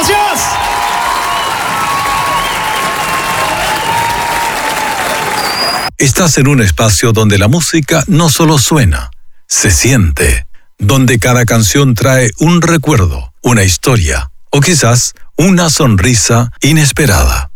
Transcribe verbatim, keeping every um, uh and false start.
gracias. Estás en un espacio donde la música no solo suena, se siente, donde cada canción trae un recuerdo, una historia o quizás una sonrisa inesperada.